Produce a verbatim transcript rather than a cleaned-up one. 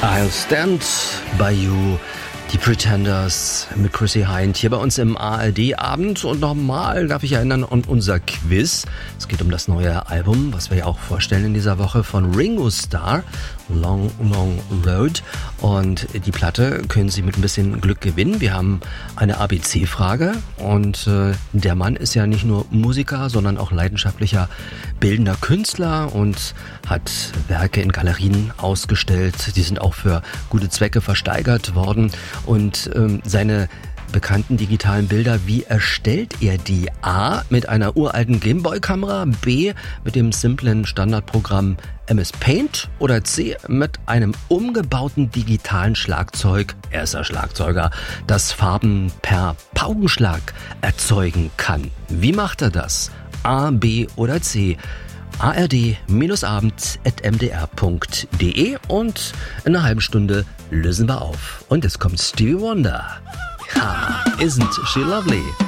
I'll Stand By You, die Pretenders mit Chrissy Hind hier bei uns im A R D-Abend. Und nochmal darf ich erinnern an unser Quiz. Es geht um das neue Album, was wir ja auch vorstellen in dieser Woche von Ringo Starr, Long, Long Road. Und die Platte können Sie mit ein bisschen Glück gewinnen. Wir haben eine A B C-Frage und äh, der Mann ist ja nicht nur Musiker, sondern auch leidenschaftlicher bildender Künstler und hat Werke in Galerien ausgestellt. Die sind auch für gute Zwecke versteigert worden. Und ähm, seine bekannten digitalen Bilder, wie erstellt er die? A. Mit einer uralten Gameboy-Kamera, B. mit dem simplen Standardprogramm M S Paint oder C. mit einem umgebauten digitalen Schlagzeug, er ist ein Schlagzeuger, das Farben per Paukenschlag erzeugen kann. Wie macht er das? A, B oder C? A R D-abend at m d r punkt d e und in einer halben Stunde lösen wir auf. Und jetzt kommt Stevie Wonder. Ha, isn't she lovely?